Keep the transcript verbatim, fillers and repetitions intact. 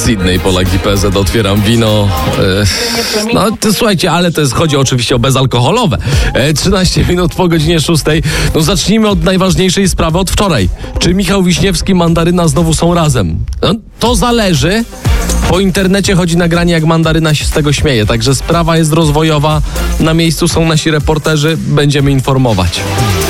Sydney, Polak i P Z, otwieram wino. E, no to, słuchajcie, ale to jest, chodzi oczywiście o bezalkoholowe. E, trzynaście minut po godzinie szóstej. No zacznijmy od najważniejszej sprawy od wczoraj. Czy Michał Wiśniewski, Mandaryna znowu są razem? No, to zależy. Po internecie chodzi nagranie, jak Mandaryna się z tego śmieje. Także sprawa jest rozwojowa. Na miejscu są nasi reporterzy. Będziemy informować.